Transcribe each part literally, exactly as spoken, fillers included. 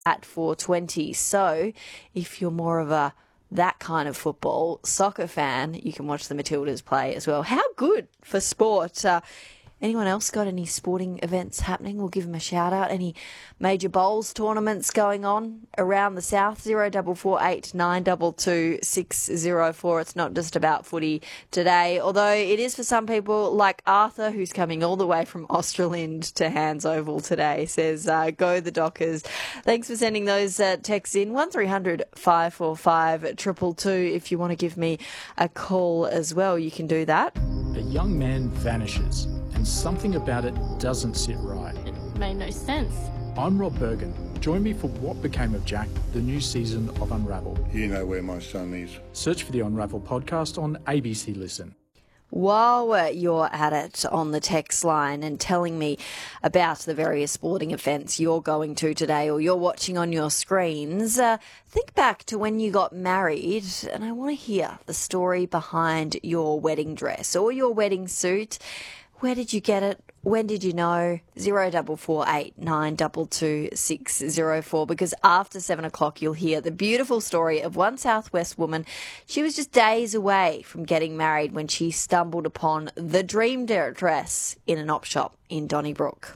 at four twenty. So if you're more of a that kind of football soccer fan, you can watch the Matildas play as well. How good for sport. Uh, anyone else got any sporting events happening? We'll give them a shout out. Any major bowls tournaments going on around the south? Zero double four eight nine double two six zero four. It's not just about footy today, although it is for some people like Arthur, who's coming all the way from Australind to Hands Oval today. Says uh, go the Dockers. Thanks for sending those uh, texts in. One three hundred five four five triple two. If you want to give me a call as well, you can do that. A young man vanishes, and something about it doesn't sit right. It made no sense. I'm Rob Bergen. Join me for What Became of Jack, the new season of Unravel. You know where my son is. Search for the Unravel podcast on A B C Listen. While you're at it on the text line and telling me about the various sporting events you're going to today or you're watching on your screens, uh, think back to when you got married, and I want to hear the story behind your wedding dress or your wedding suit. Where did you get it? When did you know? Zero double four eight nine double two six zero four. Because after seven o'clock, you'll hear the beautiful story of one Southwest woman. She was just days away from getting married when she stumbled upon the dream dress in an op shop in Donnybrook.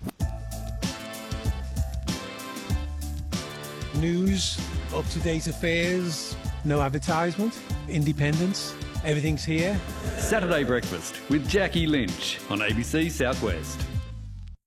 News, up-to-date affairs, no advertisement, independence. Everything's here. Saturday Breakfast with Jackie Lynch on A B C Southwest.